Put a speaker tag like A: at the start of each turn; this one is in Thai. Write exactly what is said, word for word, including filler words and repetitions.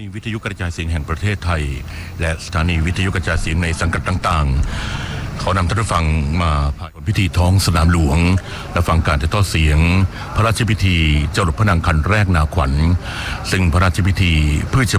A: นีวิทยุกระจายเสียงแห่งประเทศไทยและสถานีวิทยุกระจายเสียงในสังกัดต่างๆเขานำท่านผู้ฟังมาผ่านพิธีท้องสนามหลวงและฟังการถ่ายทอดเสียงพระราชพิธีเจ้ารถพระนางคันแรกนาขวัญซึ่งพระราชพิธีเพื่อจะ